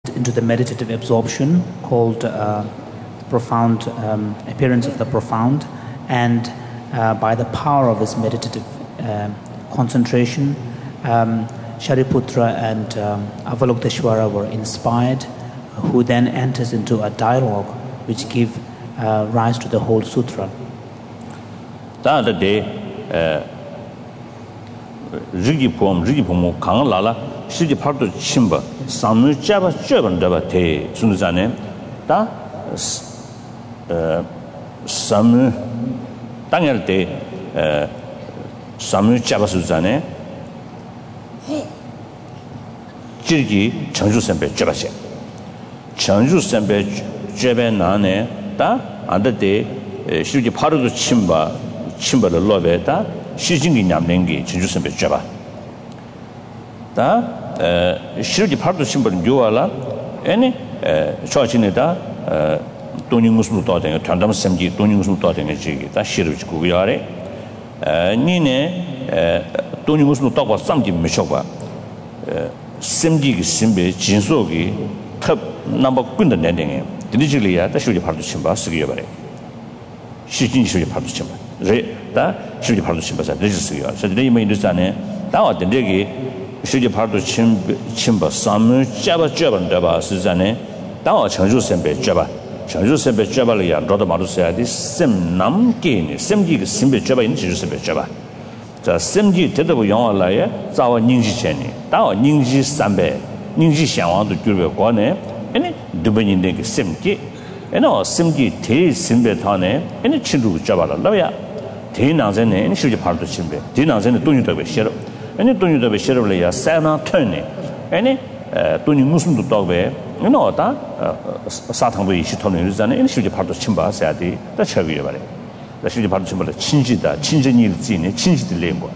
into the meditative absorption called profound appearance of the profound, and by the power of his meditative concentration, Shariputra and Avalokiteshvara were inspired, who then enters into a dialogue which give rise to the whole sutra. That day, Rigi Pomo, Kang Lala, Shiji Parto Chimba, Samu Java German Devate, Sunzane, da Samu Daniel de Samu Java Suzane, Jirgi, Changju Sempe Jabase, Changju Sempe Jabe Nane, da, under day, Shiji Parto Chimba the Lobeta, Shijing Yamlingi, Changju Sempe Java. Da Shirdi Parto Simple Juala, any Chochineta, Tony Muslim taught and Tandam Semji, Tony Muslim taught and Jigi, that Shirich Guviare, Nine, Tony Muslim talk about something Mishova, Semji Simbe, Jinsogi, Top number Kundan ending, digitally at the Shirdi Parto Simba, Sigivare. Shijin Shirdi Parto Simba, that Shirdi Parto Simba, Register, so they may understand it. Now the Degi. Shiji Parto Chimba, Samu Java Javan Deva, Suzanne, Dao Changju Sembe Java, Changju Sembe Javalia, Rodomaru said, this Sem Nam Gain, Semji Simbe Java in Sembe Java. The Semji Tedabu Yang Laya, Zawa Ninji Cheni, Dao Ninji Sambe, Ninji Shawan to Jurbe Guane, any Dubenin Semji, and all Semji Te Simbe Tane, any Chindu Java Laya, Te Nazene, and Shiji Parto Chimbe, Dinazan Dunita Shero. Any don't you have a share of layer, Sana turning. Any Tony Muslim to dog way, you know that Satan way she told me is an issue part of Chimba, said the Cherry. The Shitty part of Chimba, Chinjita, Chinjanil Zine, Chinj the Limbo.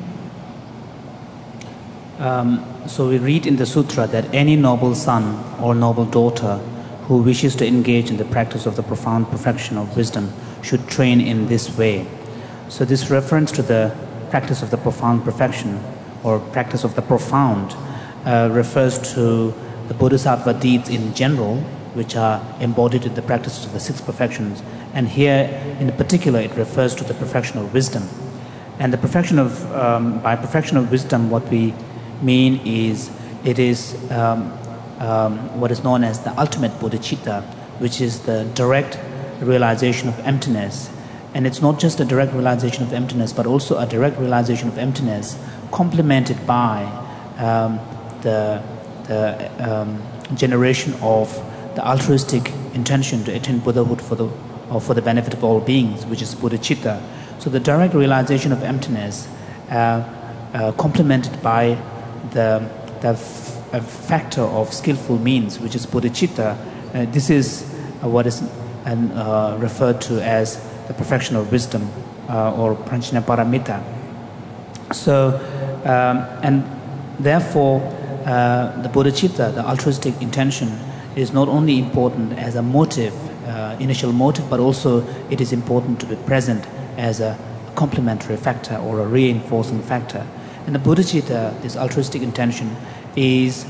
So we read in the sutra that any noble son or noble daughter who wishes to engage in the practice of the profound perfection of wisdom should train in this way. So this reference to the practice of the profound perfection or practice of the profound refers to the Bodhisattva deeds in general, which are embodied in the practices of the six perfections. And here, in particular, it refers to the perfection of wisdom. And the perfection of, by perfection of wisdom, what we mean is, it is what is known as the ultimate bodhicitta, which is the direct realization of emptiness. And it's not just a direct realization of emptiness, but also a direct realization of emptiness complemented by the generation of the altruistic intention to attain Buddhahood for the benefit of all beings, which is bodhicitta. So the direct realization of emptiness, complemented by the factor of skillful means, which is bodhicitta, this is what is referred to as the perfection of wisdom or Pranchana Paramita. So, and therefore, the bodhicitta, the altruistic intention, is not only important as a motive, initial motive, but also it is important to be present as a complementary factor or a reinforcing factor. And the bodhicitta, this altruistic intention, is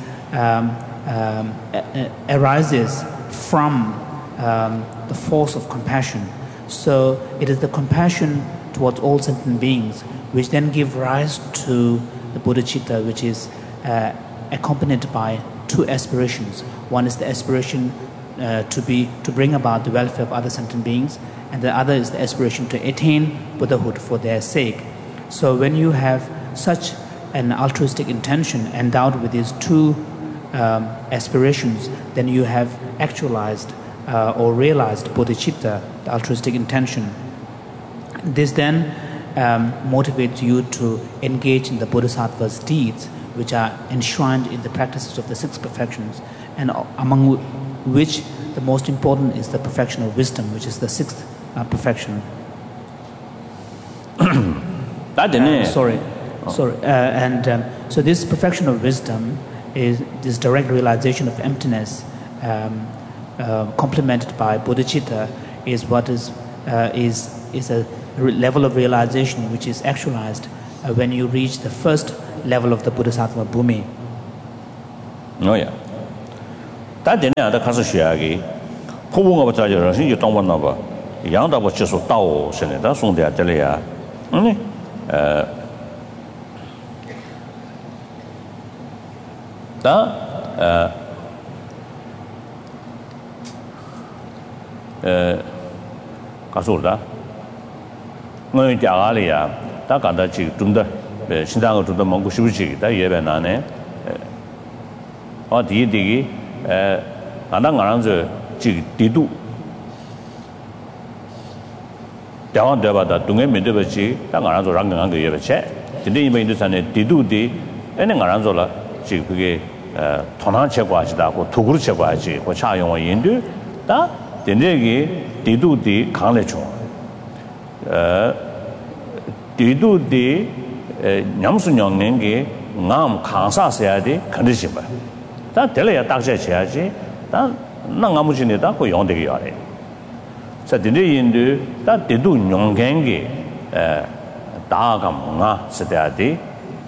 arises from the force of compassion. So it is the compassion towards all sentient beings which then give rise to the bodhicitta, which is accompanied by two aspirations. One is the aspiration to bring about the welfare of other sentient beings, and the other is the aspiration to attain Buddhahood for their sake. So when you have such an altruistic intention endowed with these two aspirations, then you have actualized or realized bodhicitta, the altruistic intention. This then motivates you to engage in the Bodhisattva's deeds, which are enshrined in the practices of the six perfections, and among which the most important is the perfection of wisdom, which is the sixth perfection. So this perfection of wisdom is this direct realization of emptiness, complemented by bodhicitta, is what is a level of realization which is actualized when you reach the first level of the Bodhisattva Bhumi. Oh yeah. 但点呢，他开始学个，普通我不知道人生就当完了吧，养到我接触到现在他送的这里啊，告诉我的，我家阿里啊，他讲的这个中的，现在我中的蒙古休息，他也别难呢，第一个，俺那子这个地度，台湾对吧？的东北面对不起，但俺做让俺个也不切，今天因为就是呢地度的，那俺做了这个同行切关系的，或土库切关系，或茶用我印度，但今天个地度的抗来冲，地度的娘是娘人个俺抗啥些的肯定行吧。但这里也大些钱去，但那俺们现在会用这个样的，在这里印度，但这都用干的，大个啊是这样的，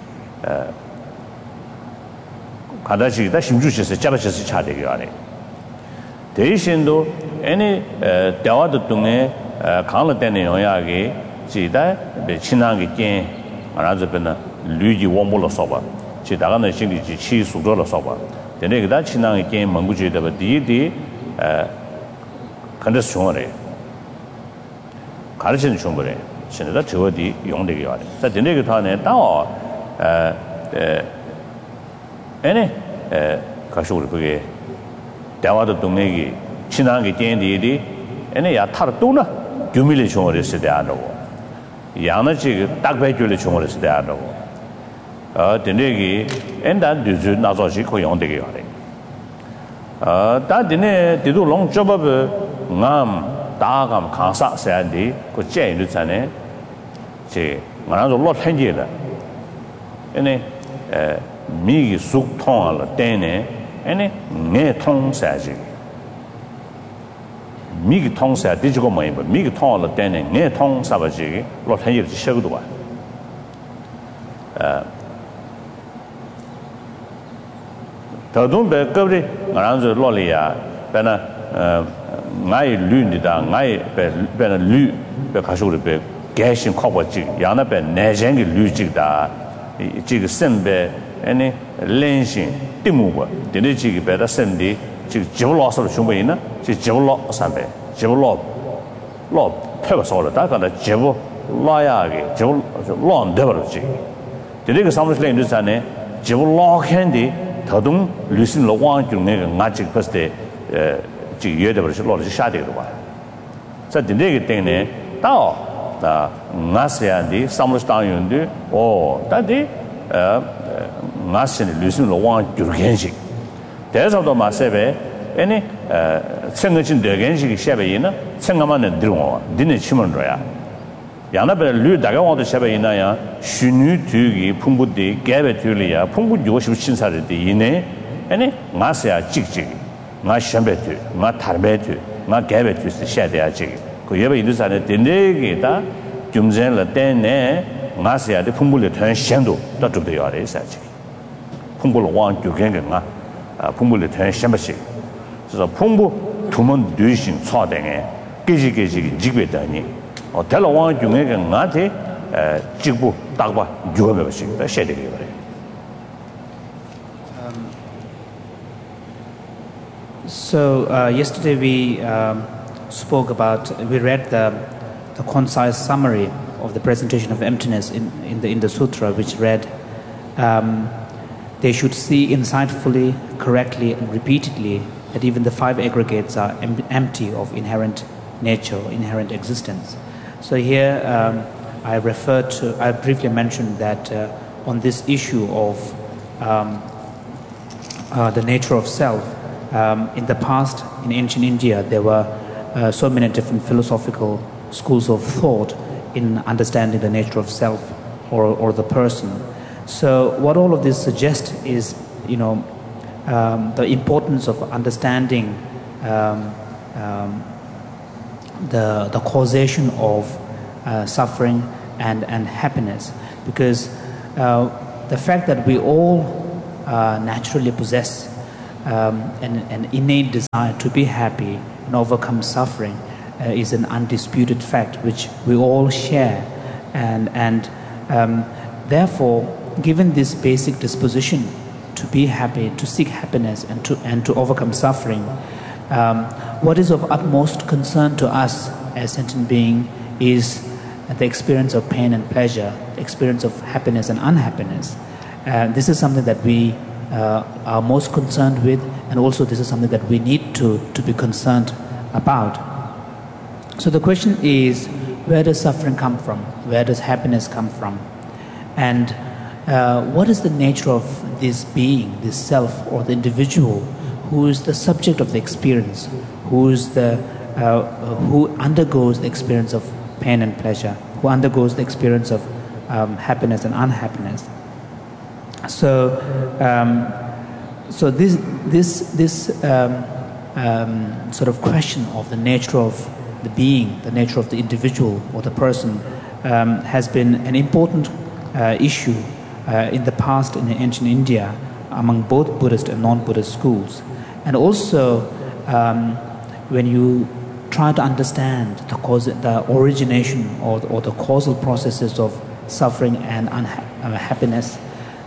看到是，但新竹是加不是差这个样的，这些都，台湾的东西，看了点内容呀个，现在被其他个店，俺这边呢，旅游网络了说吧，其他个呢心里去起宿舍了说吧。但那个他其他一件蒙古觉得吧，第一的，肯定是穷人，看得清楚穷人，现在他主要的用这个样的，在那个他呢，到可是我这个台湾的东那个其他个店的，也他的多呢，就没来穷人是这样的哦，养的这个大概就来穷人是这样的哦。对那个，但就是那早些可以用这个样的，但对呢，这都弄这么不，俺大个看啥这样的，个建议就在呢，这俺说老听见了，米个熟汤了，但呢，眼汤啥子，米个汤啥的这个没有，米个汤了，但呢，眼汤啥不这个，老听见了就晓得啊，头东北各位，俺是老里啊，别呢，俺也绿的，俺也别呢绿，别开始的别改性靠不住，让那边南线的绿这个这个身边，蓝性地木个，对的这个别的身的这个肌肤老少的胸背呢，这肌肤老上边，肌肤老太不少了，大概呢肌肤老呀个，肌肤老得不了这个，对这个上面是就是啥呢？肌肤老看的。头东旅行了网就那个俺这个是的，这个月的不是老是下跌的吧？在那个点呢，到俺是样的，上面是当用的哦，但的俺是的旅行了网就是干性，但是到嘛这边，整个进这干性的下边呢，整个嘛能对我，你能起门着呀？让那边旅大概往的下边那样，虚拟体的碰不得，改变体里啊，碰不着是清楚的的呢，俺是要积极，俺想白体，俺谈白体，俺改变体是现在要这个，可要不印度啥呢？对那个他中间了，但呢，俺是要的碰不了团限度，那做不了的事情，碰不了往就跟个碰不了团想不行，就是碰不他们对性差的哎，这个几个的人。台了往就那个俺的几步大吧就没行，但现在这个嘞。 So yesterday we we read the concise summary of the presentation of emptiness in the sutra, which read, they should see insightfully, correctly, and repeatedly that even the five aggregates are empty of inherent nature or inherent existence. So here I briefly mentioned that on this issue of the nature of self, in the past, in ancient India, there were so many different philosophical schools of thought in understanding the nature of self or the person. So what all of this suggests is, the importance of understanding the causation of suffering and happiness, because the fact that we all naturally possess an innate desire to be happy and overcome suffering is an undisputed fact which we all share. And therefore, given this basic disposition to be happy, to seek happiness, and to overcome suffering, what is of utmost concern to us as sentient being is the experience of pain and pleasure, the experience of happiness and unhappiness. This is something that we are most concerned with, and also this is something that we need to be concerned about. So the question is, where does suffering come from? Where does happiness come from? And what is the nature of this being, this self, or the individual who is the subject of the experience, who undergoes the experience of pain and pleasure, who undergoes the experience of happiness and unhappiness? So this sort of question of the nature of the being, the nature of the individual or the person, has been an important issue in the past in ancient India among both Buddhist and non-Buddhist schools. And also, when you try to understand the origination or the causal processes of suffering and unhappiness,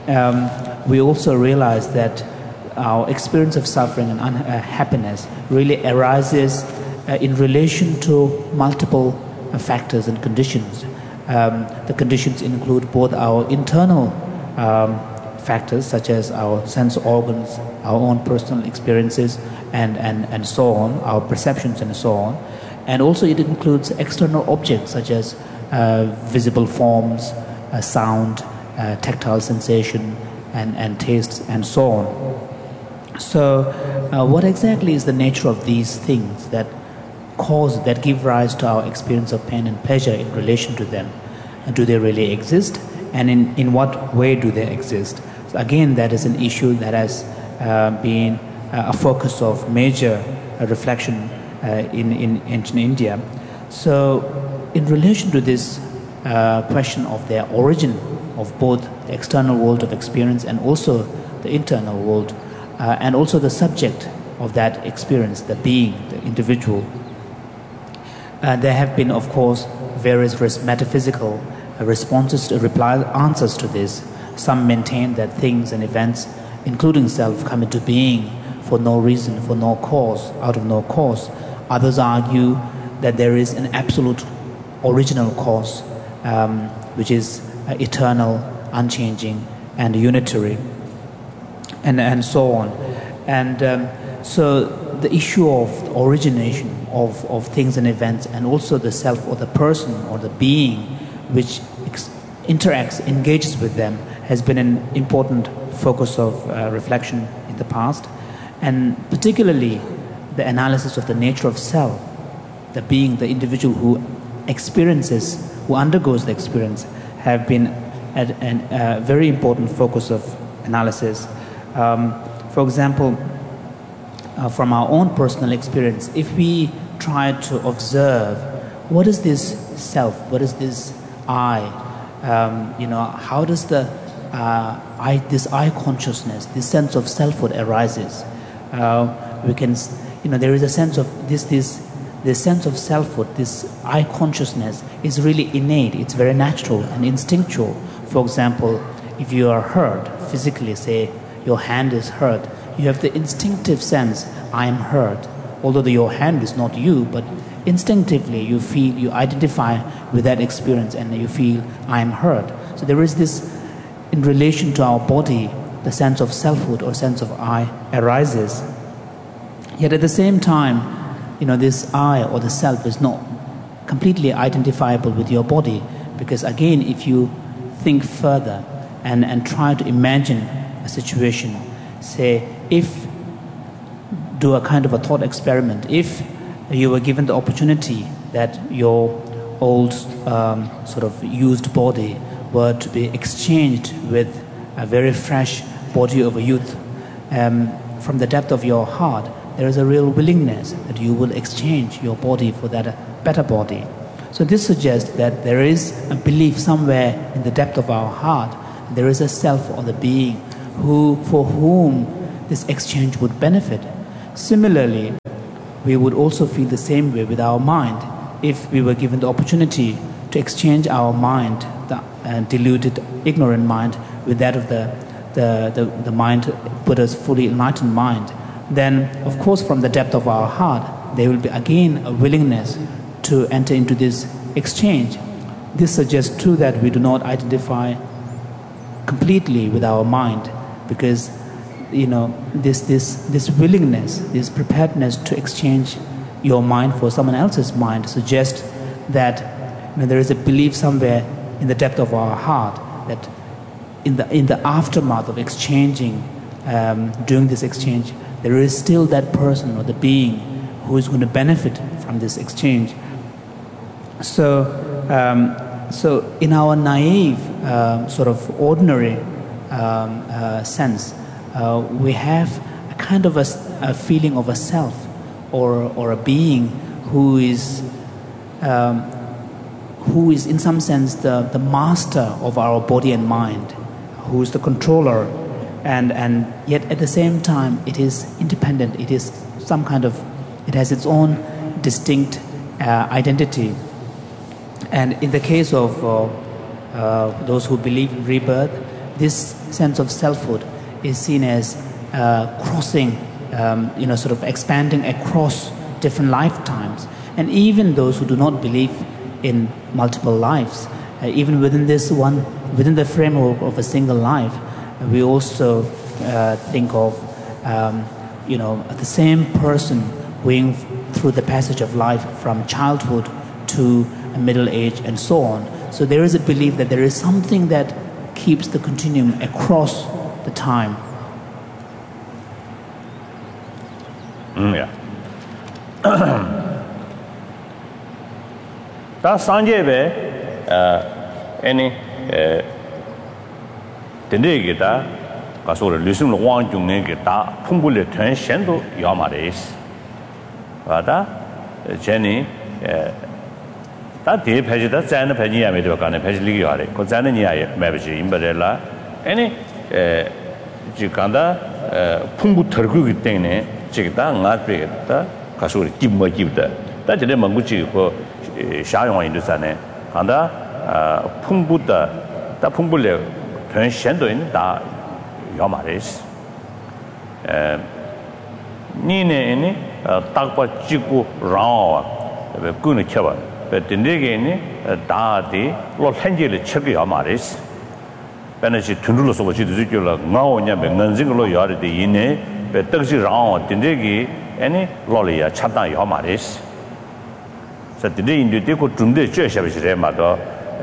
we also realize that our experience of suffering and unhappiness really arises in relation to multiple factors and conditions. The conditions include both our internal factors, such as our sense organs, our own personal experiences, and so on, our perceptions and so on. And also it includes external objects, such as visible forms, sound, tactile sensation, and tastes, and so on. So what exactly is the nature of these things that give rise to our experience of pain and pleasure in relation to them? And do they really exist? And in what way do they exist? So again, that is an issue that has been a focus of major reflection in ancient India. So in relation to this question of their origin of both the external world of experience and also the internal world, and also the subject of that experience, the being, the individual, there have been, of course, various metaphysical answers to this. Some maintain that things and events, including self, come into being for no reason, for no cause, out of no cause. Others argue that there is an absolute original cause, which is eternal, unchanging, and unitary, and so on. And so the issue of the origination of things and events, and also the self or the person or the being which engages with them, has been an important focus of reflection in the past. And particularly the analysis of the nature of self, the being, the individual who undergoes the experience, have been a very important focus of analysis. For example, from our own personal experience, if we try to observe what is this self, what is this I, how does this I consciousness, this sense of selfhood arises? We can, there is a sense of this sense of selfhood, this I consciousness is really innate. It's very natural and instinctual. For example, if you are hurt physically, say your hand is hurt, you have the instinctive sense, I am hurt. Although your hand is not you, but instinctively you feel, you identify with that experience and you feel, I am hurt. So there is this, in relation to our body, the sense of selfhood or sense of I arises. Yet at the same time, this I or the self is not completely identifiable with your body, because again, if you think further and try to imagine a situation, say, do a kind of a thought experiment. If you were given the opportunity that your old sort of used body were to be exchanged with a very fresh body of a youth, from the depth of your heart, there is a real willingness that you will exchange your body for that better body. So this suggests that there is a belief somewhere in the depth of our heart, there is a self or the being for whom this exchange would benefit. Similarly, we would also feel the same way with our mind if we were given the opportunity to exchange our mind, the deluded, ignorant mind, with that of the mind, Buddha's fully enlightened mind. Then, of course, from the depth of our heart, there will be again a willingness to enter into this exchange. This suggests too that we do not identify completely with our mind, because this willingness, this preparedness to exchange your mind for someone else's mind suggests that there is a belief somewhere in the depth of our heart that in the aftermath of exchanging, during this exchange, there is still that person or the being who is going to benefit from this exchange. So in our naive, sort of ordinary sense, we have a kind of a feeling of a self or a being who is in some sense the master of our body and mind, who is the controller, and yet at the same time it is independent. It is it has its own distinct identity. And in the case of those who believe in rebirth, this sense of selfhood is seen as crossing, sort of expanding across different lifetimes. And even those who do not believe in multiple lives, even within the framework of a single life, we also think of, the same person going through the passage of life from childhood to middle age and so on. So there is a belief that there is something that keeps the continuum across the time. Yeah. 다 산제베 any 된대기다 가서 르슴 왕중에게 다 풍불의 전신도 야마레스 와다 제니 다 대패지다 자는 패지야메 되어가네 패지리기 하래 그 자는 이야에 매버지 임버렐라 any 지간다 풍부 털고기 때문에 지다 나트겠다 가서 김머집다 다 전에 망구지 그 샤용인도산에 간다 풍부다 다 풍불의 전신도인 다 야마레스 니네니 딱바 찍고 라와 그는 켜봐 근데게니 다디 로 현재를 척이야 말이스 베네시 tundu로서 뭐지 주줄라 나오냐 맹난징로 야르데 이네 베 떡지 라와 근데게 아니 로리야 차다야 말이스 그래서 인도에 그 준대 쬐샤비시래 마도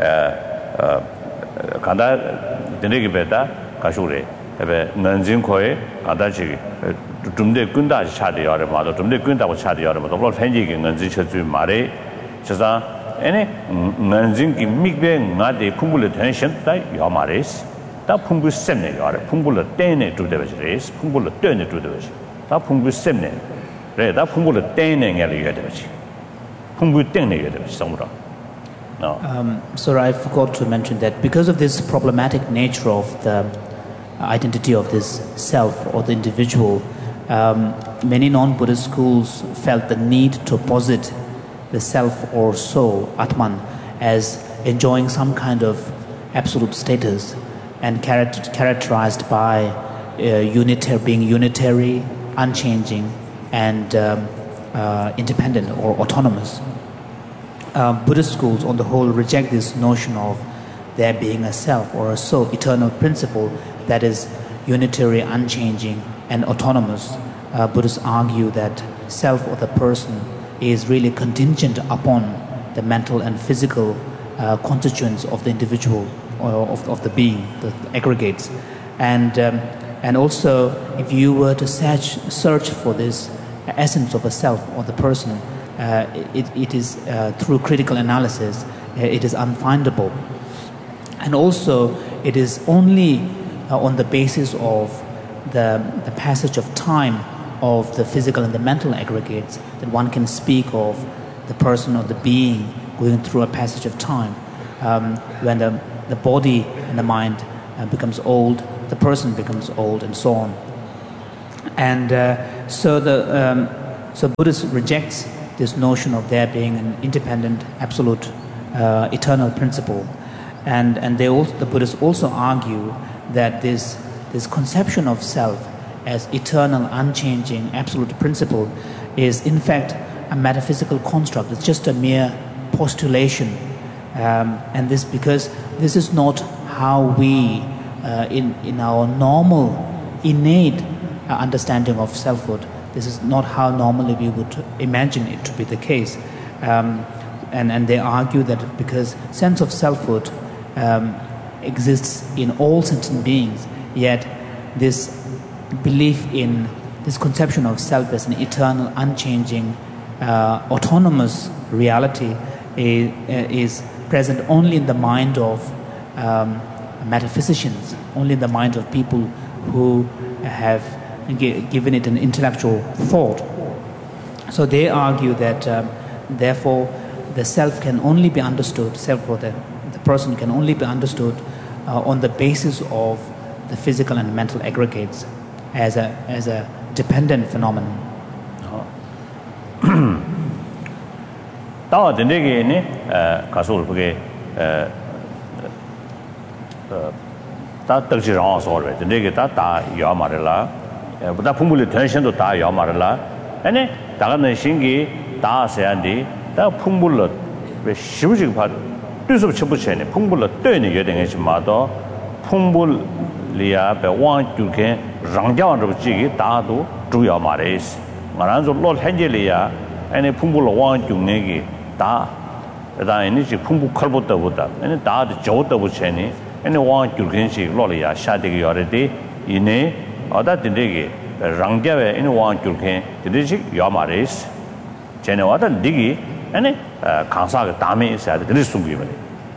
간다 근데게 베다 가쇼래 베 난징코에 아다지 준대 군다 차대야래 마도 준대 군다고 차대야래 마도 로 현재게 난징 쳐주 말에 저자 아니 난징기 미베 나데 풍불의 텐션다 야마레스 다 풍부 셈네 야래 풍불의 떼네 두데버지레스 풍불의 떼네 두데버지 다 풍부 셈네 그래 다 풍불의 떼네 게 야데버지 풍부 떼네 야데버지 정말 Sir, I forgot to mention that because of this problematic nature of the identity of this self or the individual, many non-Buddhist schools felt the need to posit the self or soul, Atman, as enjoying some kind of absolute status and characterized by being unitary, unchanging, and independent or autonomous. Buddhist schools on the whole reject this notion of there being a self or a soul, eternal principle that is unitary, unchanging, and autonomous. Buddhists argue that self or the person is really contingent upon the mental and physical constituents of the individual or of the being, the aggregates. And also, if you were to search for this essence of a self or the person, it is through critical analysis, it is unfindable. And also, it is only on the basis of the passage of time of the physical and the mental aggregates that one can speak of the person or the being going through a passage of time. When the body and the mind becomes old, the person becomes old, and so on. And so Buddhism rejects this notion of there being an independent, absolute, eternal principle. And the Buddhists also argue that this conception of self as eternal, unchanging, absolute principle is in fact a metaphysical construct. It's just a mere postulation. And this because this is not how we, in our normal, innate understanding of selfhood, this is not how normally we would imagine it to be the case. And they argue that because sense of selfhood exists in all sentient beings, yet this belief in this conception of self as an eternal, unchanging, autonomous reality is present only in the mind of metaphysicians, only in the mind of people who have given it an intellectual thought. So they argue that therefore the self can only be understood, self or the person can only be understood on the basis of the physical and mental aggregates as a dependent phenomenon. Tawa dendege ne kasul buge ta takji rang so re dendege ta ya marela buda phumul tension do ta ya marela ane daga ne shingi ta seandi ta phumul be shibuji ba düsub chibu chene phumul de ne yede nge ma do phumul liya be wang ju ke rang jang ro ji gi ta do zhu ya ma re ngaran zo lo henje liya ane phumul wang ju ne gi 다 그다음에 이제 풍부 칼보다보다 아니 다도 저것도 붙이니 아니 왕 줄근시 로리야 샤되게 여래디 이네 어다 된데게 랑자에 이 왕 줄근 되듯이 요마레스 제네와다 니기 아니 강사가 다음에 있어야 돼 그럴 수 있는.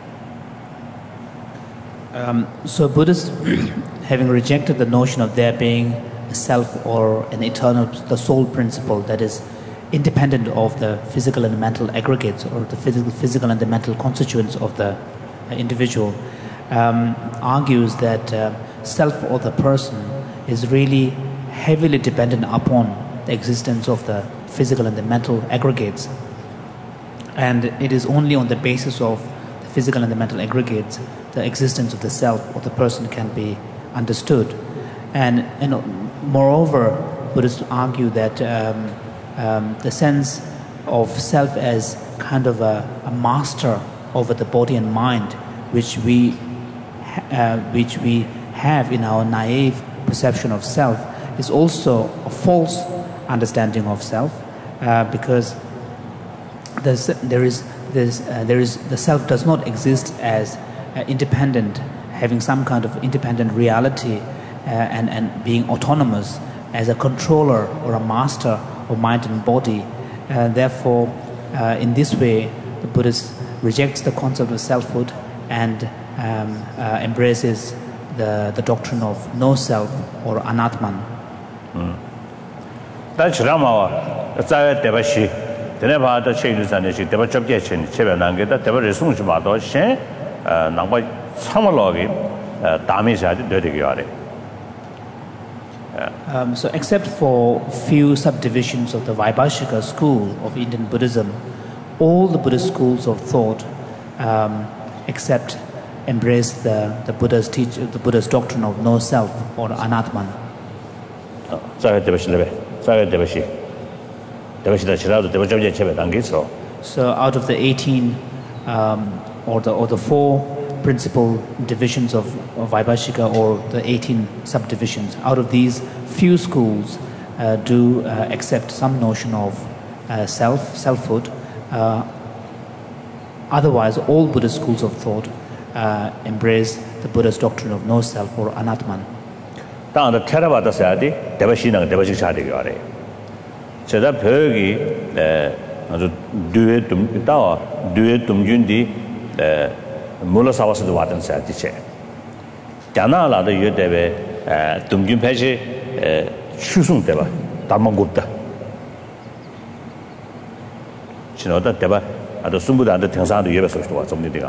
So Buddhists, having rejected the notion of there being a self or an eternal, the soul principle that is independent of the physical and mental aggregates or the physical and the mental constituents of the individual, argues that self or the person is really heavily dependent upon the existence of the physical and the mental aggregates. And it is only on the basis of the physical and the mental aggregates the existence of the self or the person can be understood. And moreover, Buddhists argue that the sense of self as kind of a master over the body and mind, which we have in our naive perception of self, is also a false understanding of self, because the self does not exist as independent, having some kind of independent reality, and being autonomous as a controller or a master of mind and body. Therefore, in this way, the Buddhist rejects the concept of selfhood and embraces the doctrine of no self or anatman. So except for few subdivisions of the Vaibhashika school of Indian Buddhism, all the Buddhist schools of thought except embrace the Buddha's doctrine of no self or anatman. So out of the 18 or the 4 principal divisions of Vaibhashika, or the 18 subdivisions, out of these, few schools do accept some notion of selfhood. Otherwise, all Buddhist schools of thought embrace the Buddha's doctrine of no self or anatman. Mula Savasadu Watan Satiche. Jana la the Yudeve, Tumjun Peche, Shusung Deva, Dharmagupta. Shinoda Deva, at the Sumbuda and the Tansan to Yevas or something.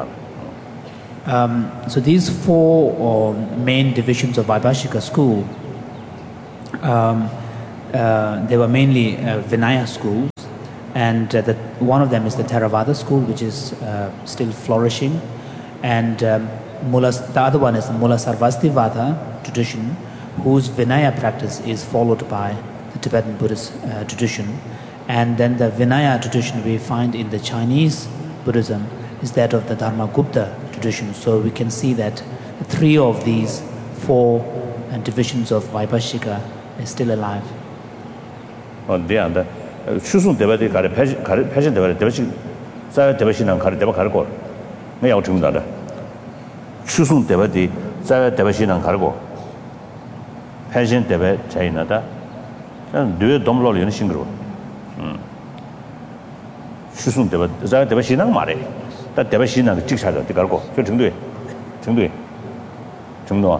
So these 4 main divisions of Vaibhashika school they were mainly Vinaya schools, and one of them is the Theravada school, which is still flourishing, and the other one is the Mula Sarvastivada tradition, whose Vinaya practice is followed by the Tibetan Buddhist tradition. And then the Vinaya tradition we find in the Chinese Buddhism is that of the Dharmagupta tradition. So we can see that 3 of these 4 divisions of Vaibhashika is still alive. 추승 대바디 가르 패션 대바디 대바시 사회 대바시는 가르 대바 가르고 내가 어떻게 추승 대바디 사회 대바시는 가르고 패션 대바 차이나다 뇌 dom롤이는 싱그러 추승 대바 사회 대바시는 말해 다 대바시는 직사도 가르고 저 정도에 정도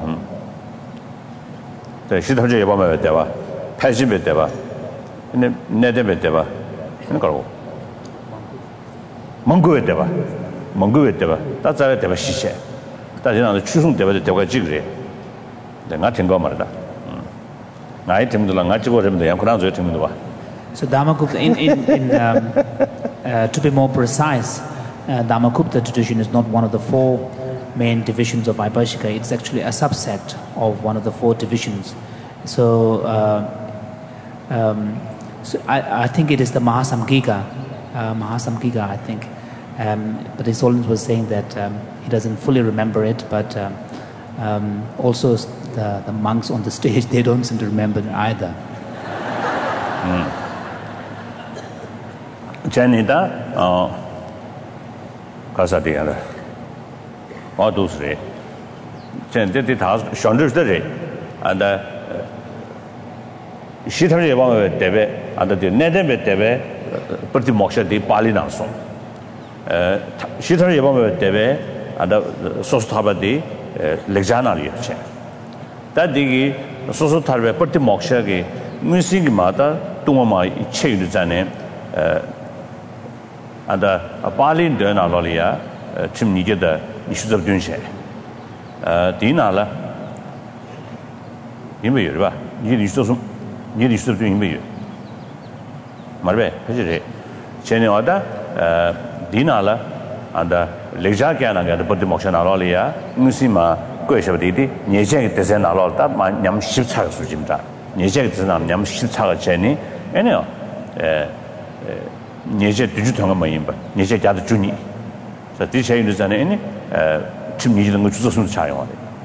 네 시도제 예방에 대바 패션에 대바 근데 내대에 대바 그러고 몽고에 대바 다 자에 대바 시세 다지나도 추승 대바에 대가 지그래 내가 된거 말이다 나이 팀들랑 같이 보려면 양코랑 저 팀도 봐 So Dharmagupta to be more precise, Dharmagupta tradition is not one of the 4 main divisions of Vaibhashika. It's actually a subset of one of the 4 divisions. So I think it is the Mahasamgika, I think. But His Holiness was saying that he doesn't fully remember it, but also the monks on the stage, they don't seem to remember it either. Janita, Kasadiana, all those three. Janita has shoulders the ray, and Shitari about Debe, and the Nedebe Debe, pretty moksha di Pali Naso. Shitari about Debe, and the Sostabadi, Lexana Yache. That digi, Sosotarbe, pretty moksha, missing mata, Tumama, Che Zane, and a Pali Dana Lolia, Tim Nija, the issues of Dunshe. Dinala, you may, you used to do in Marbe, Chenioda, Dinala, and Lejakan and the Potimoshan Alolia, Musima, Goeshaviti, Nijek Tezen Alota, my Yam Shipsag Sujimta, Nijek Tezen Yam Shipsag Jenny, anyhow, Nijek Digital Mayimba, Nijek Yad Juni. So this is an any Tim Nijang, which was child.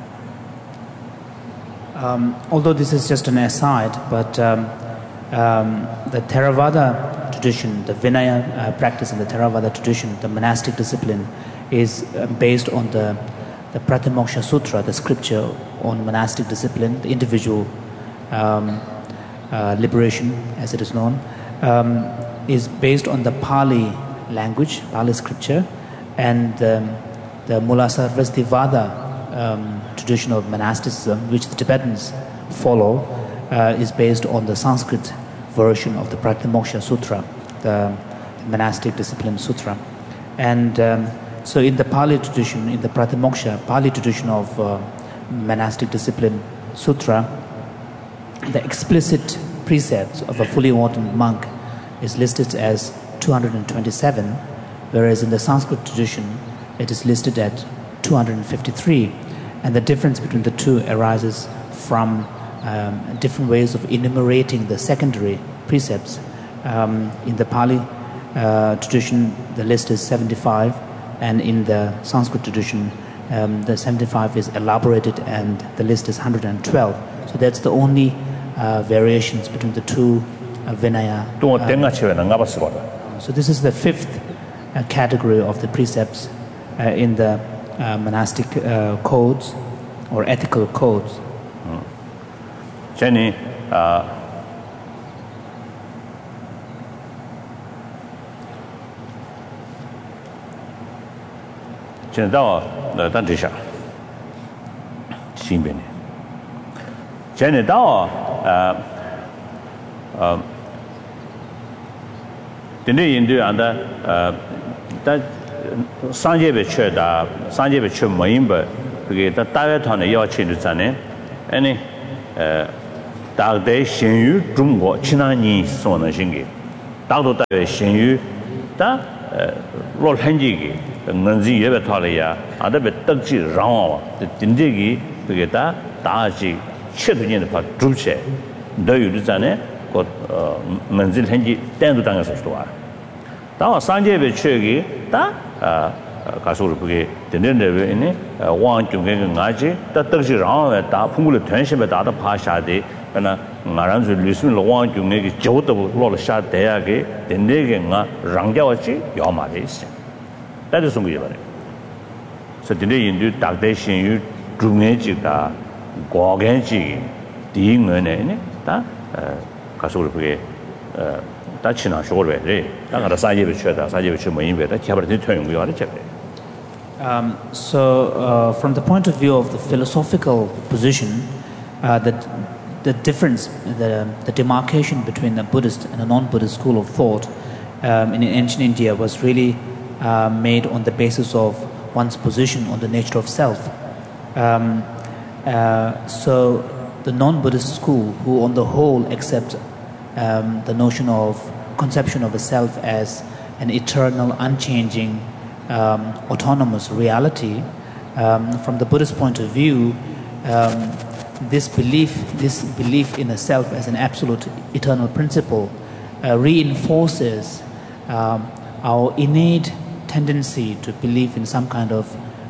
Although this is just an aside, but the Theravada tradition, the Vinaya practice in the Theravada tradition, the monastic discipline, is based on the Pratimoksha Sutra, the scripture on monastic discipline, the individual liberation, as it is known, is based on the Pali language, Pali scripture, and the Mula Sarvastivada tradition of monasticism, which the Tibetans follow, is based on the Sanskrit version of the Pratimoksha Sutra, the monastic discipline sutra. And so in the Pali tradition, in the Pratimoksha Pali tradition of monastic discipline sutra, the explicit precepts of a fully ordained monk is listed as 227, whereas in the Sanskrit tradition it is listed at 253. And the difference between the two arises from different ways of enumerating the secondary precepts. In the Pali tradition, the list is 75, and in the Sanskrit tradition, the 75 is elaborated and the list is 112. So that's the only variations between the two Vinaya. So this is the 5th category of the precepts in the monastic codes or ethical codes. Jenny, Jenny, Sanjay Cheda, Sanjay Chumayimba, the Tayatan Yachin, any 다대 신유 중국 지난이 소는 신기 다도 다의 신유 다 롤한지기 능지 예배 탈이야 아데베 떡지 라와 딘데기 그게 다 다지 최근에는 봐 주체 너희들 전에 그 문질 한지 땡도 당해서 좋아 다와 산제베 최기 다 가서로 그게 되는 데에 왕중에 가지 다 떡지 라와 다 풍불의 전심에 다다 파샤데 그러나 나란주 리스는 왕중에 저도 로를 샤 대야게 된데게 나 랑자와지 요마데 있어 다들 송구해 봐요 그래서 근데 인도 딱대 신유 중에지가 고겐지 디응은에 다 가서로 그게 다 지나 쇼를 해 다가 사제베 쳐다 사제베 쳐 뭐인베다 개발된 토용이 와를 쳐 So, from the point of view of the philosophical position, the difference, the demarcation between the Buddhist and a non-Buddhist school of thought in ancient India was really made on the basis of one's position on the nature of self. So, the non-Buddhist school, who on the whole accept the notion of conception of a self as an eternal, unchanging, autonomous reality, from the Buddhist point of view, this belief in a self as an absolute eternal principle reinforces our innate tendency to believe in some kind of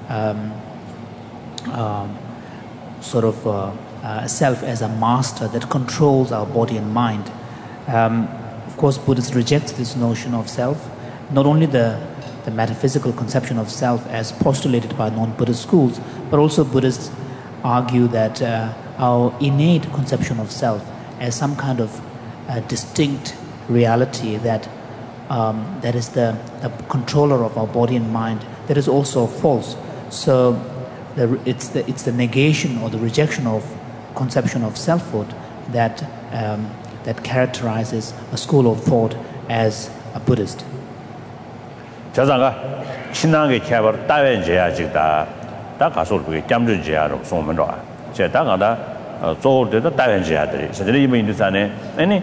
self as a master that controls our body and mind. Of course, Buddhists reject this notion of self, not only the metaphysical conception of self as postulated by non-Buddhist schools, but also Buddhists argue that our innate conception of self as some kind of distinct reality that is the controller of our body and mind, that is also false. So it's the negation or the rejection of conception of selfhood that characterizes a school of thought as a Buddhist. 자상가 신앙의 개발 따윈제야 지다 다 가서 그게 잠준제야로 소문도 제 다가다 조어도 따윈제야들이 사실 이미 인도산에 아니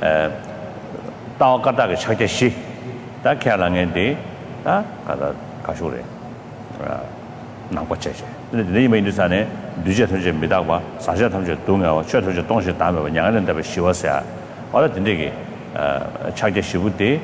다가다가 찾듯이 다 개랑인데 다 가다 가쇼래 나고체제 근데 이미 인도산에 뉴제 통제입니다 봐 사실 통제 동아와 최 통제 동시 담에 양은 답에 쉬웠어야 어느 된데게 찾듯이 부터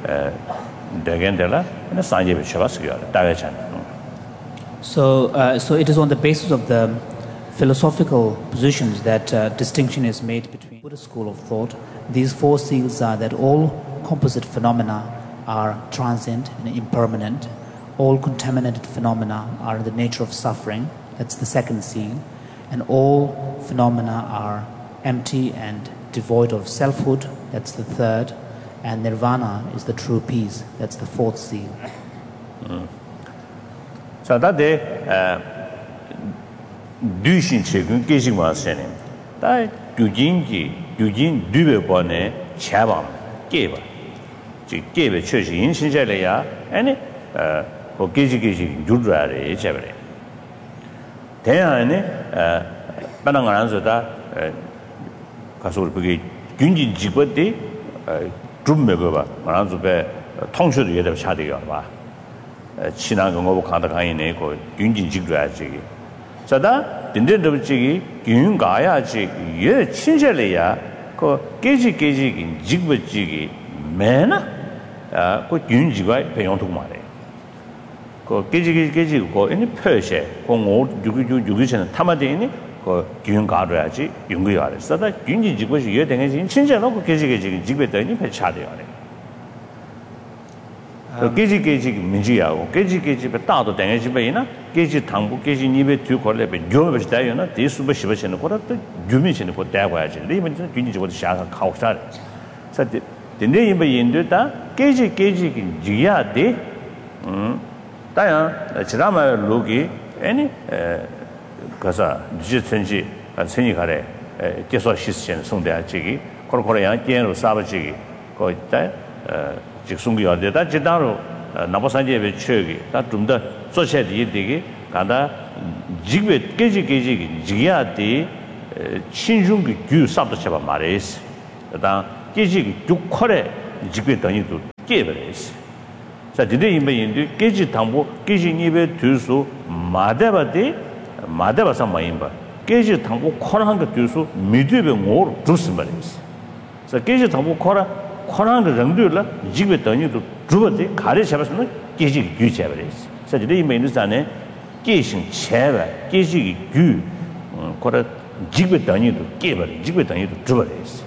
So it is on the basis of the philosophical positions that distinction is made between Buddhist school of thought. These four seals are that all composite phenomena are transient and impermanent. All contaminated phenomena are in the nature of suffering. That's the second seal. And all phenomena are empty and devoid of selfhood. That's the third. And nirvana is the true peace. That's the fourth seal. So that day, duishin chegun gesing wasene. Da dujin dube bone chabam geba. Ji gebe cheshi yin shinjale ya ani ko geji jurare chabare. 대안에 반응을 안 줘다 가서 그게 균진 직원들이 좀 먹어봐. 말아서 배 통수도 예대 차대요 봐. 친한 거 가다 가이네 그 균진 직줘야지. 자다 딘딘도 지기 균 가야지. 예 친절해야 그 깨지 직버지기 매나 그 균지가 배용도 말해. 그 깨지 거 이니 표시 공오 666는 타마데니 그 균 가려야지 연구해야 돼. 서다 균지 직버지 예 되는 친절 놓고 깨지 직배더니 배 차대요. 그 깨지 민지야고 깨지 다도 되는 배이나 깨지 당부 깨지 니베 뒤 걸레 배 요베 다요나 대수버 시버시는 거라 또 유미시는 거 대고야지. 이번 균지 직버지 샤가 가오사. 서데 근데 이번 인도다 깨지 지야 돼. 다야 지라마 로기 아니 가서 디지털지 선이 가래 계속 시스템 송대하지 코로코로야 게로 사버지 거기다 직송기 어디다 지다로 나보산제에 쳐기 다좀더 소셜이 되게 가다 직배 깨지 지야디 신중기 규 삽도 쳐봐 말이스. 그다음 깨지 육컬에 지게 다니도 깨버리스. 자, 디데 임베인데 깨지 당보 깨지 입에 들수 마대바서 마임바. 깨지 당보 코라한 거 들수 미드베 오 주스 말이스. 자, 깨지 당보 코라한 거 정도라 지게 다니도 주버데 가래 잡았으면 깨지 규 잡버리스. 자, 디데 임베인데 안에 깨신 제바 깨지 규 코라 지게 다니도 깨버리 지게 다니도 주버리스.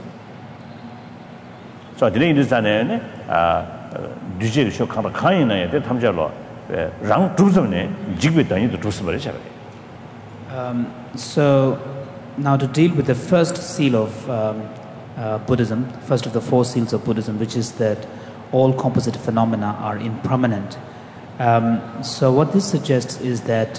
자, 디데 임베인데 안에 뒤제 쇼카가 가인나야 돼 탐자로 랑 두스네 지게 다니도 두스버리 잡아. So now to deal with the first seal of Buddhism, first of the four seals of Buddhism, which is that all composite phenomena are impermanent. So what this suggests is that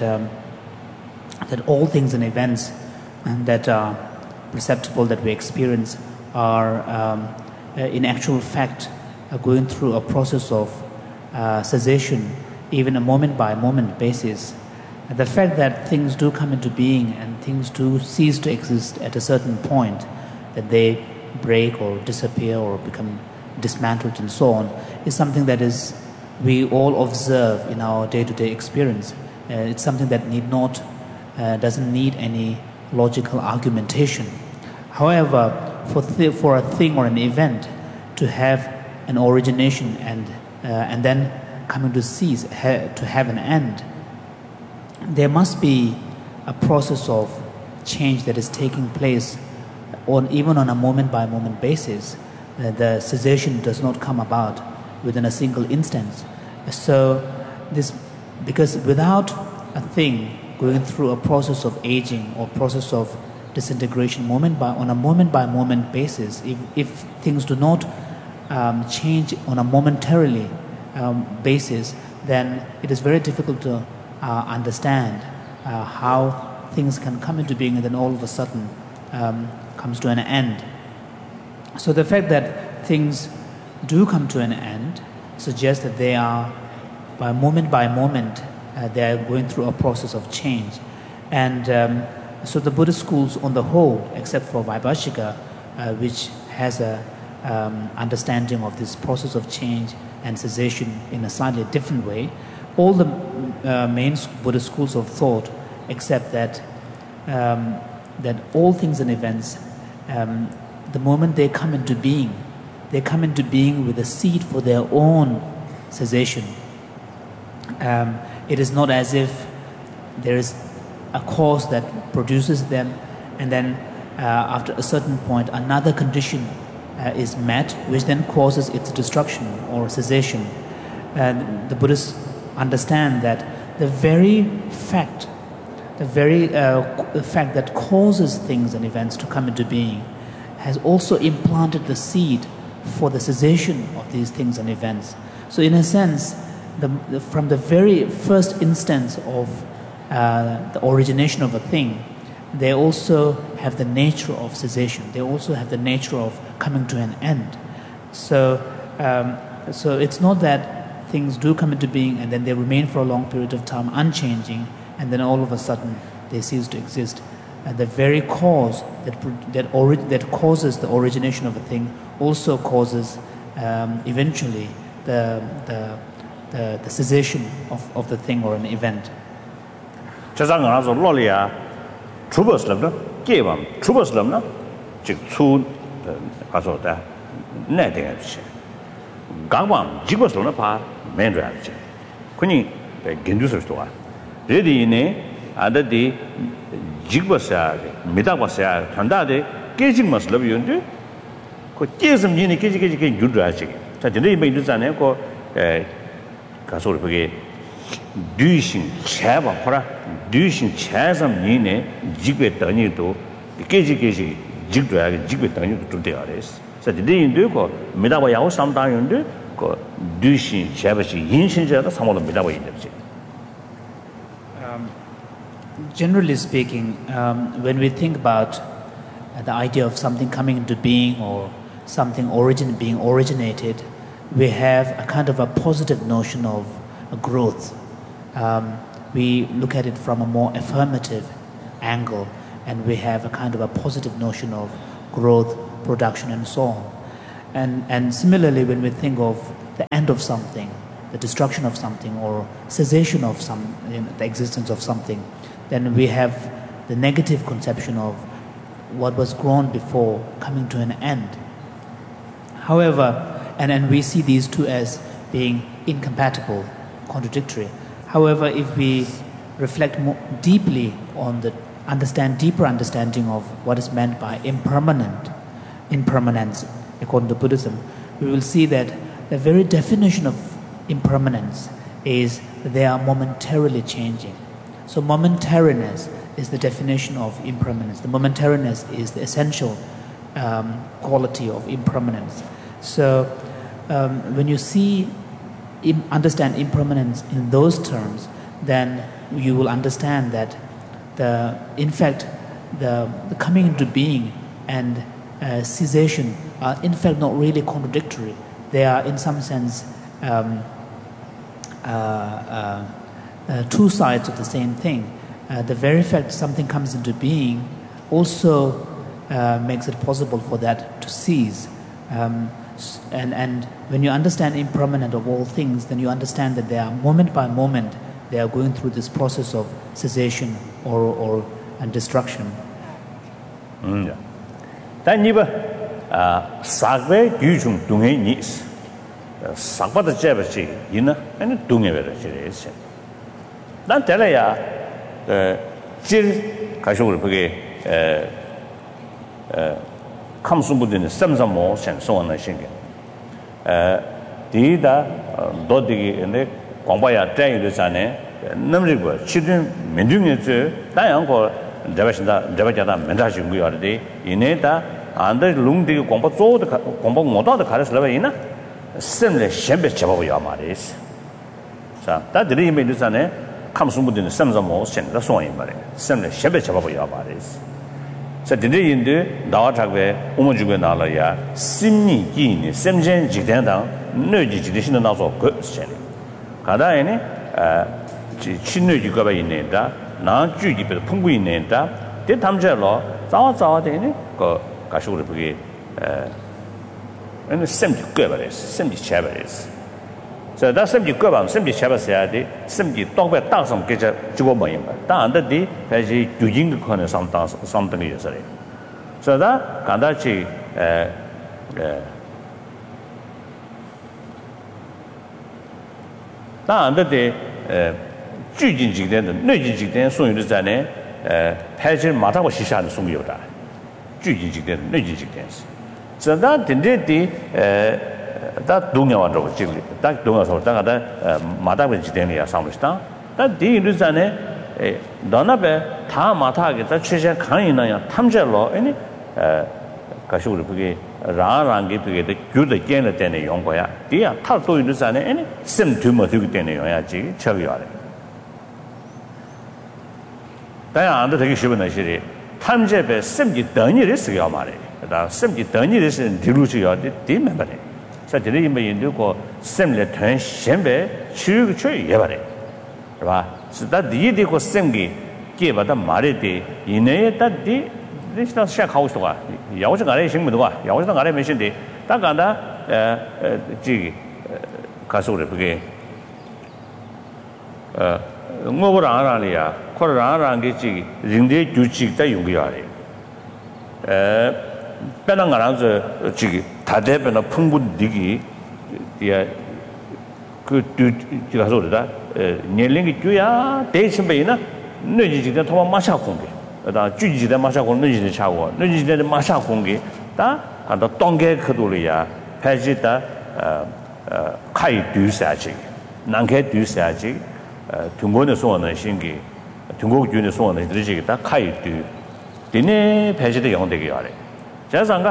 that all things and events that are perceptible, that we experience, are in actual fact going through a process of cessation, even a moment-by-moment basis. The fact that things do come into being and things do cease to exist at a certain point, that they break or disappear or become dismantled and so on, is something that we all observe in our day-to-day experience. It's something that doesn't need any logical argumentation. However, for a thing or an event to have an origination and then coming to cease, to have an end, there must be a process of change that is taking place even on a moment-by-moment basis. The cessation does not come about within a single instance. So because without a thing going through a process of aging or process of disintegration on a moment-by-moment basis, if things do not change on a momentarily basis, then it is very difficult to understand how things can come into being and then all of a sudden comes to an end. So the fact that things do come to an end suggests that they are, by moment, they are going through a process of change. And so the Buddhist schools on the whole, except for Vaibhashika, which has a understanding of this process of change and cessation in a slightly different way, all the main Buddhist schools of thought accept that all things and events, the moment they come into being with a seed for their own cessation. It is not as if there is a cause that produces them and then after a certain point another condition is met which then causes its destruction or cessation. And the Buddhists understand that the very fact that causes things and events to come into being has also implanted the seed for the cessation of these things and events. So in a sense, from the very first instance of the origination of a thing, they also have the nature of cessation. They also have the nature of coming to an end. So it's not that things do come into being and then they remain for a long period of time unchanging and then all of a sudden they cease to exist. And the very cause that causes the origination of a thing also causes eventually the cessation of the thing or an event. 강방 지고서는 봐 맨줘야지. 그니 gendu서 또 와. 레디네 아다디 지고서 미다고서 단다데 깨직마스 러비온데 그 깨슴니네 깨지깨지 윤줘야지. 자, 근데 이 있잖아요. 가서 그게 뉘신 제바 보라. 뉘신 제삼니네 지괴 더니도 깨지깨지 지줘야지 지괴 더니도 좀 돼야 돼. Generally speaking, when we think about the idea of something coming into being or something being originated, we have a kind of a positive notion of growth. We look at it from a more affirmative angle, and we have a kind of a positive notion of growth, production, and so on. And similarly, when we think of the end of something, the destruction of something, or cessation of the existence of something, then we have the negative conception of what was grown before coming to an end. However, and we see these two as being incompatible, contradictory. However, if we reflect more deeply on deeper understanding of what is meant by impermanence, according to Buddhism, we will see that the very definition of impermanence is that they are momentarily changing. So momentariness is the definition of impermanence. The momentariness is the essential quality of impermanence. So when you understand impermanence in those terms, then you will understand that the coming into being and cessation are in fact not really contradictory. They are in some sense two sides of the same thing. The very fact something comes into being also makes it possible for that to cease. And when you understand impermanent of all things, then you understand that they are moment by moment, they are going through this process of cessation and destruction. Sagwe gyujung dunghe nis. Sagbada jebachi yina and dunghe vereches. Dan telaya jir kashur pege kamsumbudin samsamo sensona shinge. Dida dodigi and the Kwambaya train to Sane, Namrigo, children, Mendunga, Diango, Devajada, Mendajum, already, Ineta, and the Lundi Composo, the Combo Moto, the Caras Lavina, similar Shembe Chavoyamaris. So that dream in Sane comes from within the Samsamo, send the sewing money, similar Shembe Chavoyamaris. So today in the Dawatagwe, Umujuganalaya, Simni Gini, Semjen Jidenda, no tradition and also good selling. Kadaine, Chino Yuga in Nenda, now Judy, but Pungu in Nenda, the Tamjelo, Zawa Dene, go Kashur Brigade, and the 70 Governes, 70 Chavaris. So that's 70 Government, 70 Chavas, 70 talk about 1,000 get a Jugomayim, down the day, as you doing the corner something yesterday. So that Kandachi,那那的最近几天的最近几天送有的在呢拍成马上我西下的送有的最近几天最近几天是这那真的他东亚湾这个经历他东亚说他的马达文几天里啊上不上但第一个在呢那边他马达给他确实看一那样他们这老哎可是我不给让给不给的觉得见了点的用过呀对呀他都有的在呢哎心图么这个点的用呀这个吃不了的当然的这个学问呢是他们这边心里等你的是要嘛的那心里等你的是提路是要的对没的所以这里因为如果心里团先别去也吧的是吧是他第一的个心里给把它买的以内他的你知道下考试啊要是干的行不的话要是干的没行的他干的这个告诉我不给我不让的呀或者让给这个人的就这个用个呀的本来我让这个他这边的碰不的个也그 저가서 그러다年龄이 줘야 대신배이나 너지지가 더 마샤 공개 다 주지지다 마샤 공개 너지지 차고 너지지다 마샤 공개 다 한다 동계 그도리야 패지다 카이 뒤사지 난게 뒤사지 중국의 소원은 신기 중국 주의 소원은 들으시기 다 카이 뒤 디네 패지다 영되게 하래 자상가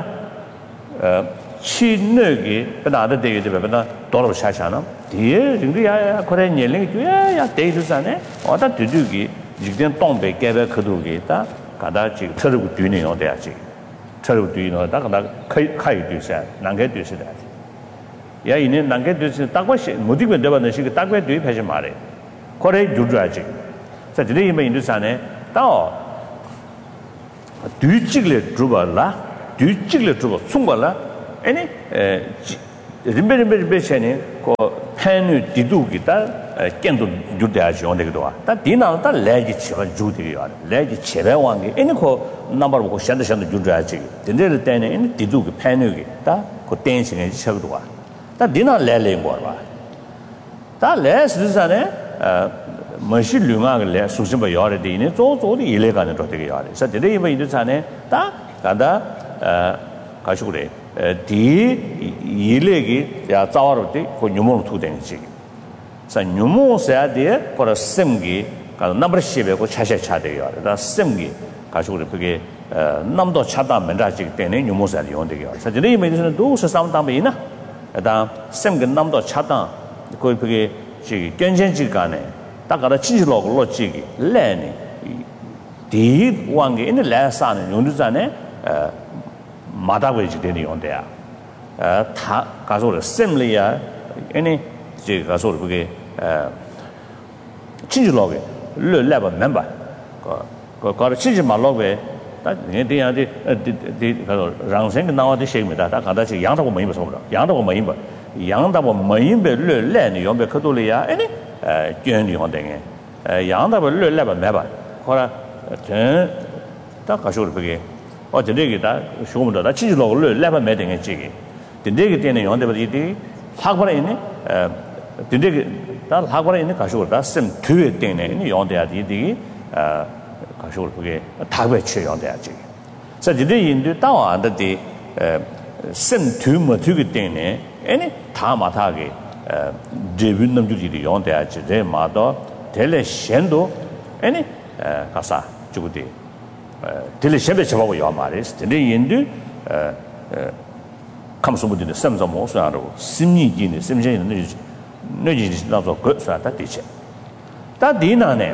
치느기 나도 되게 되면 돌아 샤샤나 뒤에 정도야 그래 년龄이 줘야 대두산에 어다 뒤두기 지금 동배 개별 그도기다 가다 지금 처르고 뒤는 어디야지 처르고 뒤는 다 가다 카이 뒤사 난게 뒤사다 야 이는 난게 뒤사 딱과시 모두가 되는 시기 딱과 뒤에 패지 말해 그래 주줘야지 자 저리 이면 인도산에 또 뒤직래 주발라 뒤직래 주고 송발라 아니 림베체니 고 팬이 디두기다 깬도 주대하지 온데기도 다 디나다 레지 치가 주디요 레지 제배왕이 애니코 넘버 보고 샹데 주대하지 된데를 때는 이 디두기 팬이 다그 댄싱에 쳐도 다 디나 레레인 다 레스르산에 머시 류마를 수심바 요래디네 조조디 일레가는 도 되게 요래 그래서 데레이바 이르산에 다 가다 가시고 그래 디 일레기 야 자와로디 고 뉴몬 투den지 자 뉴몬사데 거라 셈기 가 넘버 10에 고 차샤 차대요 다 셈기 가시고 그게 남도 차다 맨다지 때문에 뉴몬사를 용되게 그래서 데레이바 이르산에 도서 상담이나 다 셈기 남도 차다 그게 지 견전지 간에 딱 가다 친지로고 로지기 레니 디 왕게 있는 레사는 용두산에 마다고지 되는 용대야 다 가서 셈리야 아니 지 가서 그게 친지로게 레바 멤버 그 가서 친지 말로게 다 내대야데 디 가서 랑생 나와도 시입니다 다 가다 지 양다고 뭐 입어서 양다고 뭐 입어 양다고 뭐 입에 레니 용배 그돌이야 아니 견이 혼댕에 양다고 레바 매바 거라 다 가서 그게 어제게 다 쇼문도 다 친지로 레바 매댕에 지기 근데게 때는 용대버 이디 학벌에 있네 근데게 다 학벌에 있는 가서 다셈 뒤에 때는 용대야디 이디 가서 그게 다배 취용돼야지 그래서 이제 인도 따와한데 셈 뒤에 뒤에 때는 아니 다 마타게 데뷔 남주들이 용돼야지 내 마도 델레 셴도 아니 가사 주고디 델레 셴베 잡아고 요 말이스 근데 인도 감소부들의 셈좀 모서하고 심리진의 심리진의 너지 나서 그 사다 되지 다 디나네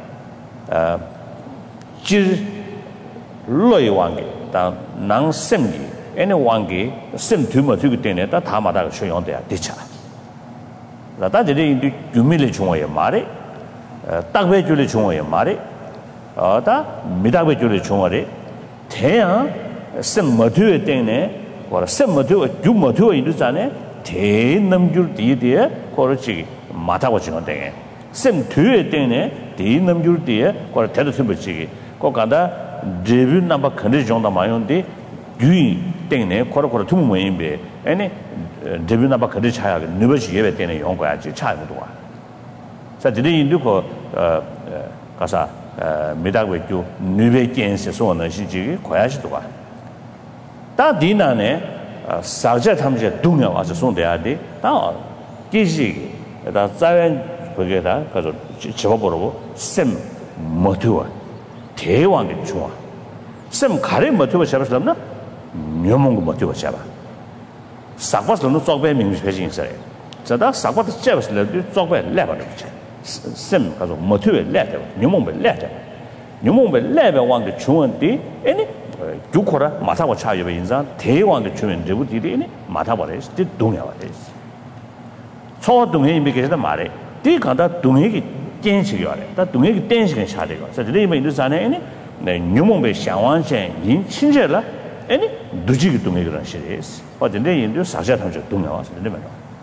질 로이 왕게 다 낭sem기 애네 왕게 셈 뒤마 뒤기 때문에 다 다마다가 쇼용돼야 되차 다들이 인도 유밀의 중앙에 말에 딱배 줄의 중앙에 말에 다 미다배 줄의 중앙에 태양 셈 머뒤에 때문에 뭐 셈 머뒤에 주 머뒤에 있잖아요 대남줄 뒤에 거르지 마타고 지는데 셈 뒤에 때문에 대남줄 뒤에 거르 대도 숨버지기 거가다 데뷔 넘버 컨디 정도 마요인데 유이 때문에 거르 두무 모임be 아니 데뷔 넘버 컨디 차야 느버지 예배 때문에 용 거야지 차이도 와. 자 드리 인도 거 가사 미다고 주 느베 겐스 소는 시지 거야지도 와. 다 디나네 사자 탐제 동요 와서 손대야 돼. 다 기시 다 자연 거기에다 가서 집어보라고 셈 모두와 대왕의 중화 셈 가래 모두와 잡았었나? 묘몽고 모두와 잡아. 싹바스는 쪽배 민주 회진 있어요. 자다 싹바스 잡았을 때 쪽배 레버는 셈 가서 모두에 레버 묘몽배 레버 묘몽배 레버 왕의 중원디 아니 주코라 마타고 차여배 인자 대왕의 주면 저부디니 마타버레스 디 동야와레스 초동에 이미게다 말해 디 간다 동에기 땡식이야 다 동에기 땡식은 샤대가 그래서 이미 인도산에 네 뉴몽배 샹완센 인 친절라 아니 두지기 동에기란 시리스 어딘데 인도 사자탐적 동야와서 되면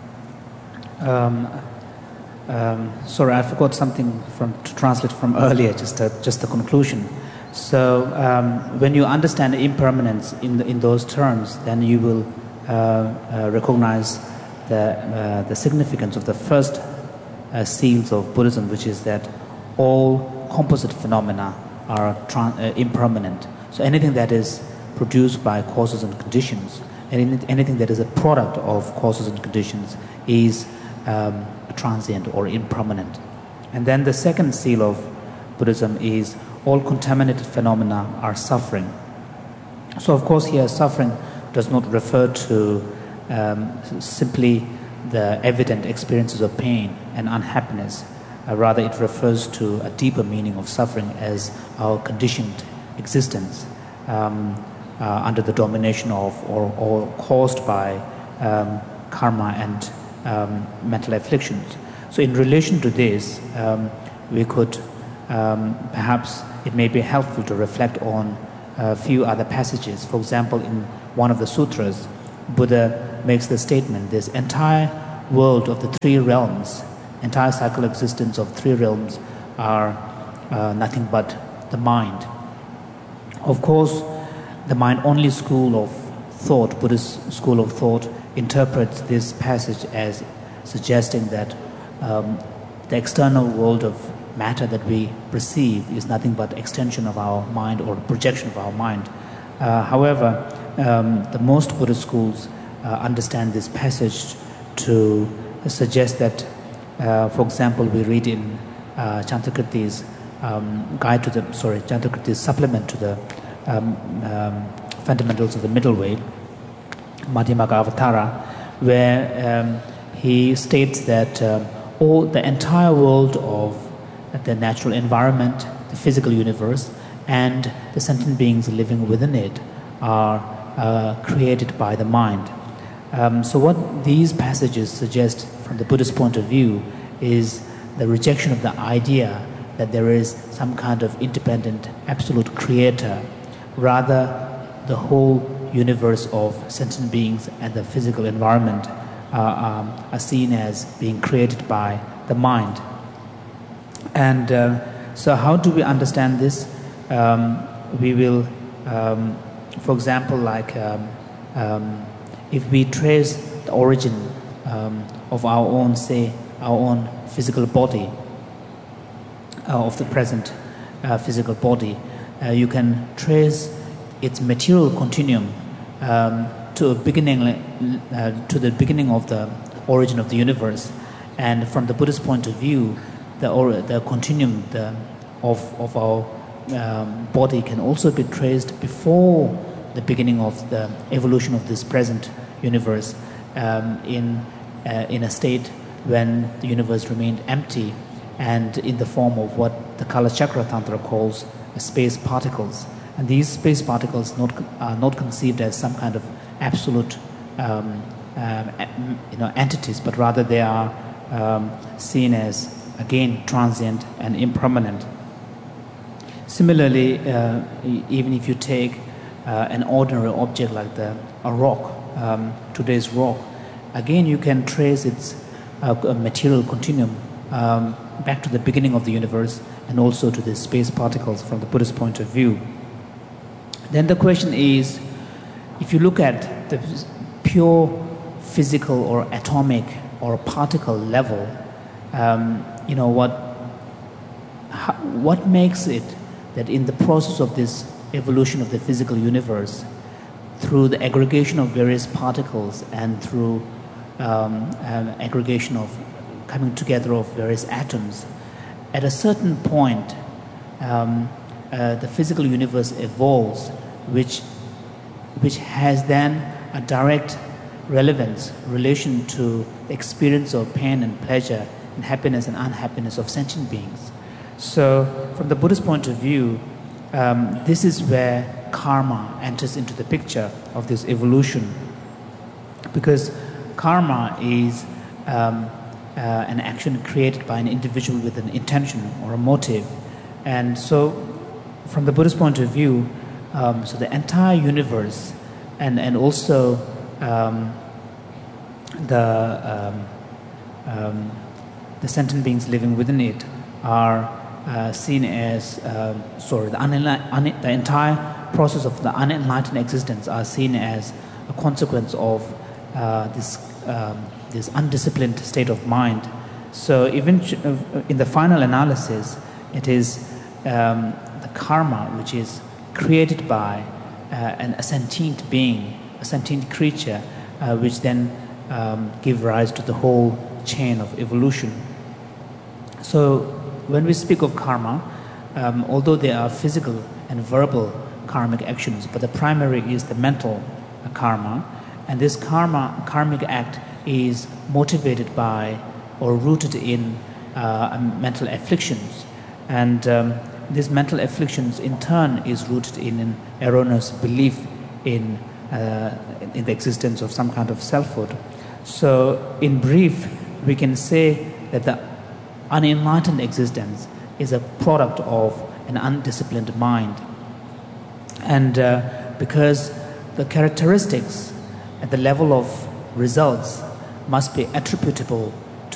sorry, I forgot something to translate from earlier, just the conclusion. So when you understand impermanence in those terms, then you will recognize the significance of the first seals of Buddhism, which is that all composite phenomena are impermanent. So anything that is produced by causes and conditions, and anything that is a product of causes and conditions is transient or impermanent. And then the second seal of Buddhism is all contaminated phenomena are suffering. So of course here suffering does not refer to simply the evident experiences of pain and unhappiness. Rather it refers to a deeper meaning of suffering as our conditioned existence under the domination of or caused by karma and mental afflictions. So in relation to this, we could perhaps it may be helpful to reflect on a few other passages. For example, in one of the sutras, Buddha makes the statement, this entire world of the three realms, entire cycle existence of three realms are nothing but the mind. Of course, the mind-only school of thought, Buddhist school of thought, interprets this passage as suggesting that the external world of matter that we perceive is nothing but extension of our mind or projection of our mind. However, the most Buddhist schools understand this passage to suggest that, for example, we read in Chantakirti's Chantakirti's supplement to the Fundamentals of the Middle Way, Madhyamaka Avatara, where he states that the entire world of the natural environment, the physical universe, and the sentient beings living within it are created by the mind. So what these passages suggest from the Buddhist point of view is the rejection of the idea that there is some kind of independent, absolute creator. Rather, the whole universe of sentient beings and the physical environment are seen as being created by the mind. And so how do we understand this? We will, for example, if we trace the origin of our own physical body, of the present physical body, you can trace its material continuum to the beginning of the origin of the universe. And from the Buddhist point of view, the continuum of our body can also be traced before the beginning of the evolution of this present universe, in a state when the universe remained empty and in the form of what the Kalachakra Tantra calls space particles. And these space particles are not conceived as some kind of absolute entities, but rather they are seen as, again, transient and impermanent. Similarly, even if you take an ordinary object like a rock, today's rock, again you can trace its material continuum back to the beginning of the universe and also to the space particles from the Buddhist point of view. Then the question is, if you look at the pure physical or atomic or particle level, what makes it that in the process of this evolution of the physical universe, through the aggregation of various particles and through aggregation of coming together of various atoms, at a certain point the physical universe evolves, which has then a direct relation to the experience of pain and pleasure and happiness and unhappiness of sentient beings. So from the Buddhist point of view, this is where karma enters into the picture of this evolution, because karma is an action created by an individual with an intention or a motive. And so from the Buddhist point of view, so the entire universe and also the sentient beings living within it are seen as the entire process of the unenlightened existence are seen as a consequence of this undisciplined state of mind. So even in the final analysis, it is the karma which is created by a sentient being, a sentient creature, which then give rise to the whole chain of evolution. So when we speak of karma, although there are physical and verbal karmic actions, but the primary is the mental karma, and this karmic act is motivated by or rooted in mental afflictions, and these mental afflictions in turn is rooted in an erroneous belief in the existence of some kind of selfhood. So in brief, we can say that the unenlightened existence is a product of an undisciplined mind. And because the characteristics at the level of results must be attributable